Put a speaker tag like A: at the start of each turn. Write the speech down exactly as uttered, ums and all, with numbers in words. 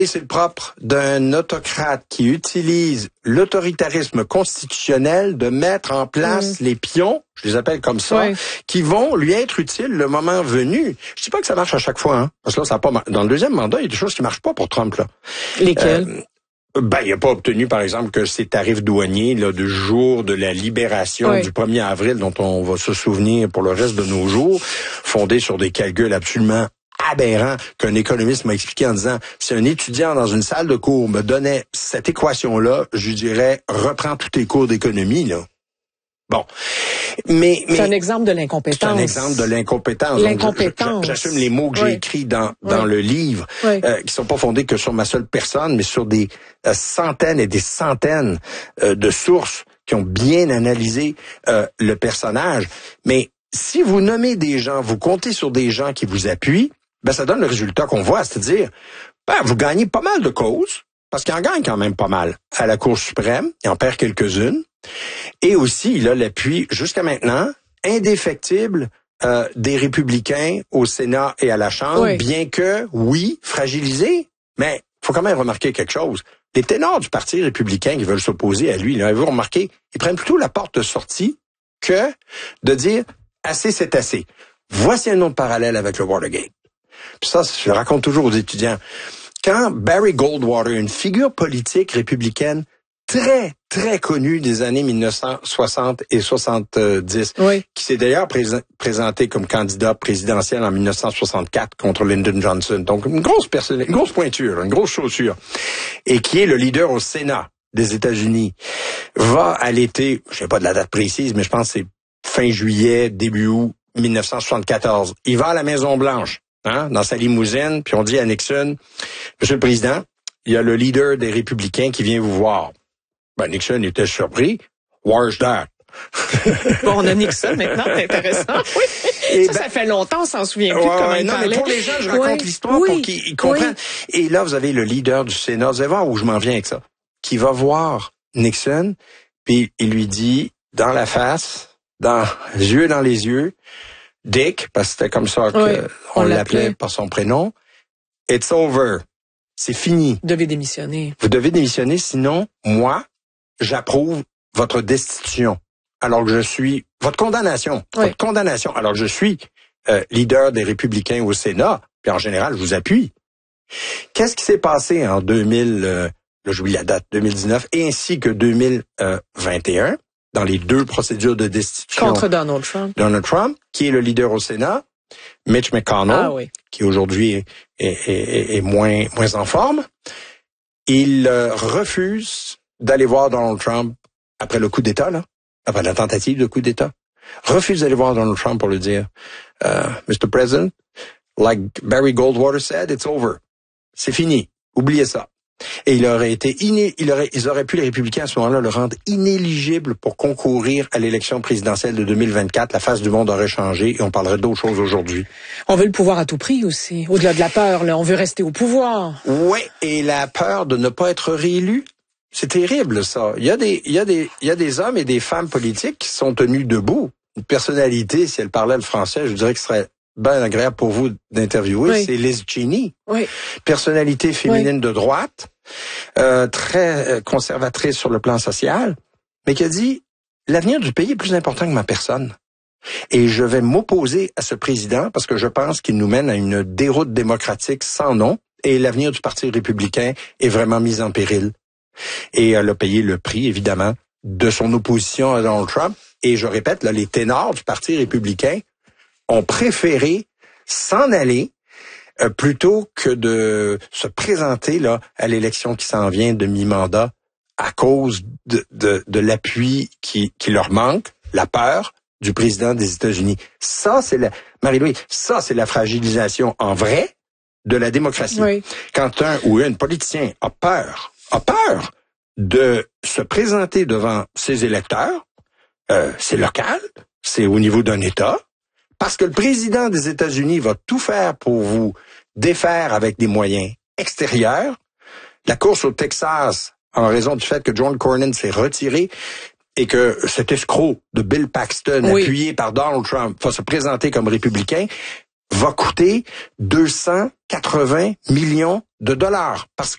A: Et c'est le propre d'un autocrate qui utilise l'autoritarisme constitutionnel de mettre en place mmh. les pions, je les appelle comme ça, oui. qui vont lui être utiles le moment venu. Je dis pas que ça marche à chaque fois, hein, parce que là, ça a pas mar- dans le deuxième mandat, il y a des choses qui marchent pas pour Trump, là.
B: Lesquelles?
A: Euh, Ben, il n'a pas obtenu, par exemple, que ces tarifs douaniers là, du jour de la libération oui. du premier avril, dont on va se souvenir pour le reste de nos jours, fondés sur des calculs absolument aberrant qu'un économiste m'a expliqué en disant, si un étudiant dans une salle de cours me donnait cette équation-là, je lui dirais, reprends tous tes cours d'économie, là. Bon. Mais, mais.
B: C'est un exemple de l'incompétence.
A: C'est un exemple de l'incompétence.
B: L'incompétence.
A: J'assume les mots que j'ai oui. écrits dans, dans oui. le livre,
B: oui.
A: euh, qui sont pas fondés que sur ma seule personne, mais sur des euh, centaines et des centaines euh, de sources qui ont bien analysé euh, le personnage. Mais si vous nommez des gens, vous comptez sur des gens qui vous appuient, ben ça donne le résultat qu'on voit, c'est-à-dire, ben vous gagnez pas mal de causes, parce qu'il en gagne quand même pas mal à la Cour suprême, il en perd quelques-unes, et aussi il a l'appui jusqu'à maintenant indéfectible euh, des républicains au Sénat et à la Chambre, oui. bien que, oui, fragilisés, mais faut quand même remarquer quelque chose. Les ténors du Parti républicain qui veulent s'opposer à lui, là, vous remarquez, ils prennent plutôt la porte de sortie que de dire « assez, c'est assez ». Voici un autre parallèle avec le Watergate. Puis ça, je le raconte toujours aux étudiants. Quand Barry Goldwater, une figure politique républicaine très, très connue des années mille neuf cent soixante et soixante-dix,
B: oui.
A: qui s'est d'ailleurs pré- présenté comme candidat présidentiel en mille neuf cent soixante-quatre contre Lyndon Johnson, donc une grosse personne, une grosse pointure, une grosse chaussure, et qui est le leader au Sénat des États-Unis, va à l'été, je sais pas de la date précise, mais je pense que c'est fin juillet, début août mille neuf cent soixante-quatorze. Il va à la Maison-Blanche. Hein, dans sa limousine, puis on dit à Nixon, Monsieur le Président, il y a le leader des Républicains qui vient vous voir. Ben, Nixon était surpris. Where's that?
B: Bon, on a Nixon maintenant, c'est intéressant. Oui.
A: Et
B: ça,
A: ben,
B: ça fait longtemps, on s'en souvient plus
A: ouais,
B: comment il
A: non,
B: parlait.
A: mais pour les gens, je raconte
B: oui.
A: l'histoire
B: oui.
A: pour qu'ils comprennent. Oui. Et là, vous avez le leader du Sénat, vous allez voir où je m'en viens avec ça, qui va voir Nixon, puis il lui dit, dans la face, dans les yeux dans les yeux, Dick, parce que c'était comme ça qu'on
B: oui, on
A: l'appelait par son prénom. It's over. C'est fini.
B: Vous devez démissionner.
A: Vous devez démissionner, sinon, moi, j'approuve votre destitution. Alors que je suis... Votre condamnation.
B: Oui.
A: Votre condamnation. Alors que je suis euh, leader des Républicains au Sénat, puis en général, je vous appuie. Qu'est-ce qui s'est passé en deux mille... Euh, là, j'oublie la date, deux mille dix-neuf, et ainsi que deux mille vingt et un, dans les deux procédures de destitution.
B: Contre Donald Trump.
A: Donald Trump, qui est le leader au Sénat, Mitch McConnell,
B: ah, oui.
A: qui aujourd'hui est, est, est, est moins, moins en forme, il euh, refuse d'aller voir Donald Trump après le coup d'État, là, après la tentative de coup d'État. Refuse d'aller voir Donald Trump pour lui dire, uh, Mister President, like Barry Goldwater said, it's over. C'est fini. Oubliez ça. Et il aurait été iné, il aurait, ils auraient pu, les républicains à ce moment-là, le rendre inéligible pour concourir à l'élection présidentielle de deux mille vingt-quatre. La face du monde aurait changé et on parlerait d'autres choses aujourd'hui.
B: On veut le pouvoir à tout prix aussi. Au-delà de la peur, là, on veut rester au pouvoir.
A: Oui, et la peur de ne pas être réélu. C'est terrible, ça. Il y a des, il y a des, il y a des hommes et des femmes politiques qui sont tenus debout. Une personnalité, si elle parlait le français, je dirais que ce serait bien agréable pour vous d'interviewer, oui. c'est Liz Cheney.
B: Oui.
A: Personnalité féminine
B: oui.
A: de droite, euh, très conservatrice sur le plan social, mais qui a dit, l'avenir du pays est plus important que ma personne. Et je vais m'opposer à ce président parce que je pense qu'il nous mène à une déroute démocratique sans nom et l'avenir du Parti républicain est vraiment mis en péril. Et elle a payé le prix, évidemment, de son opposition à Donald Trump. Et je répète, là, les ténors du Parti républicain ont préféré s'en aller euh, plutôt que de se présenter là à l'élection qui s'en vient de mi-mandat à cause de, de, de l'appui qui, qui leur manque, la peur du président des États-Unis. Ça, c'est la Marie-Louise, ça, c'est la fragilisation en vrai de la démocratie.
B: Oui.
A: Quand un ou une politicien a peur, a peur de se présenter devant ses électeurs, euh, c'est local, c'est au niveau d'un État, parce que le président des États-Unis va tout faire pour vous défaire avec des moyens extérieurs. La course au Texas, en raison du fait que John Cornyn s'est retiré et que cet escroc de Bill Paxton, oui. appuyé par Donald Trump, va se présenter comme républicain, va coûter deux cent quatre-vingts millions de dollars. Parce